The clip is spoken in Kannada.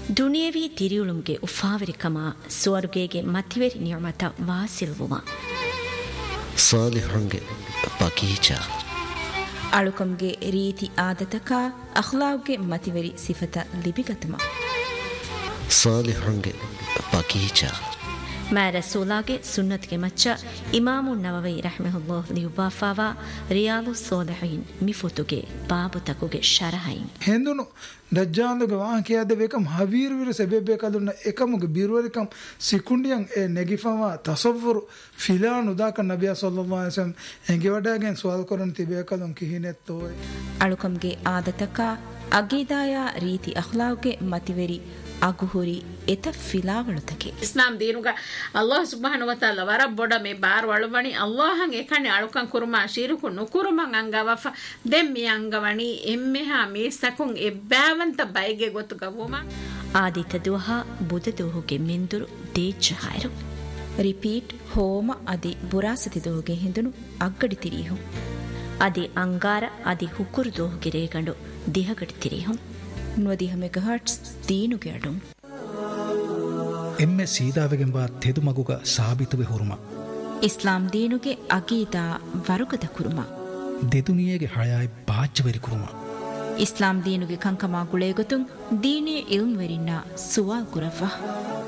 ದುನಿಯವಿ ತಿರಿಯುಳುಂಗೆ ಉಫಾವರಿಕಮ ಸ್ವರ್ಗೆಗೆ ಮತಿವೆರಿ ನಿಯಮತ ವಾಸಿಲ್ವುಮ ಸಾಲಿಹಂಗೆ ಬಗೀಚ ಅಳುಕಂಗೆ ರೀತಿ ಆದತಕ ಅಖ್ಲಾವ್ಗೆ ಮತಿವೆರಿ ಸಿಫತ ಲಿಬಿಗತಮ ಸಾಲಿಹಂಗೆ ಬಗೀಚ ಮಾ ರಸೂಲಾಗೆ ಸುನ್ನತ್ಗೆ ಮಚ್ಚ ಇಮಾಮು ನವವಿ ರಹಮಹುಲ್ಲಾಹ್ ಲಿಯುಬಾಫಾವಾ ರಿಯಾಲು ಸೋಲಿಹೀನ್ ಮಿಫುತುಗೆ ಬಾಬು ತಕುಗೆ ಶರಹೈನ್ ಹೆಂದುನು ದಜ್ಜಾಂದುಗೆ ವಾಹಕಿಯಾದ ಬೇಕಂ ಹವೀರ್ವಿರು ಸೆಬೆಬೇಕಾದುನ್ನ ಏಕಮುಗೆ ಬೀರುವರಿಕಂ ಸಿಕುಂಡಿಯಂ ಎ ನೆಗಿಫವ ತಸವ್ವುರು ಫಿಲಾನು ದಾಕ ನಬಿಯ ಸಲ್ಲಲ್ಲಾಹು ಅಲೈಹಿ ವಸಲ್ಲಂ ಎಂಗೆ ವಡಾಗೆನ್ ಸುವಾಲ್ ಕೊರನ್ ತಿಬೇಕದಂ ಕಿಹಿನೆತ್ತೋಯ್ ಅಳುಕಂಗೆ ಆದತಕ ಅಗೀದಾಯ ರೀತಿ ಅಖ್ಲಾವ್ಗೆ ಮತಿವೆರಿ ಅಗುಹುರಿ ಎತ ಫಿಲಾವಳುತಕೆ ಇಸ್ಲಾಂ ದೀನುಗ ಅಲ್ಲಾಹ್ ಸುಬ್ಹಾನಹು ವ ತಆಲಾ ವರ ಬೊಡ ಮೆ ಬಾರ್ ವಳುವಣಿ ಅಲ್ಲಾಹಂ ಎಕಣೆ ಅಳುಕಂ ಕುರುಮಾ ಶಿರುಕು ನುಕುರುಮಂ ಅಂಗವಫ ದೆಮ್ಮಿ ಅಂಗವಣಿ ಎಮ್ಮೆಹಾ ಮೀಸಕುಂ ಎಬ್ಬಾವಂತ ಬೈಗೆ ಗೊತ್ತು ಗವುಮ ಆದಿತ ದುಹ ಬುದ ದುಹುಗೆ ಮಿಂದುರು ದೇಚ್ಚ ಹಾಯರು ರಿಪೀಟ್ ಹೋಮ ಅದಿ ಬುರಾಸತಿ ದುಹುಗೆ ಹಿಂದುನು ಅಗ್ಗಡಿ ತಿರಿಹು ಅದಿ ಅಂಗಾರ ಅದಿ ಹುಕುರು ದುಹುಗೆ ರೇಗಂಡು ದಿಹಗಡಿ ತಿರಿಹು ನುವದಿಹ ಮೆಗಾಹರ್ಟ್ಸ್ ದೀನುಗೆ ಅಡುಂ ಎಮ್ಮೆ ಸೀದಾವೆಗೆಂಬ ತೆದು ಮಗುಗ ಸಾಬಿತುವೆ ಹುರುಮ ಇಸ್ಲಾಂ ದೀನುಗೆ ಅಗೀದಾ ವರುಗದ ಕುರುಮ ದೆದುನಿಯೇಗೆ ಹಳಯಾಯ್ ಬಾಜ್ಜವೆರಿ ಕುರುಮ ಇಸ್ಲಾಂ ದೀನುಗೆ ಕಂಕಮಾ ಗುಳೇಗೊತುಂ ದೀನೇ ಇಲ್ಮ್ ವೆರಿನ್ನ ಸುವಾಲ್ ಕುರವ್ವ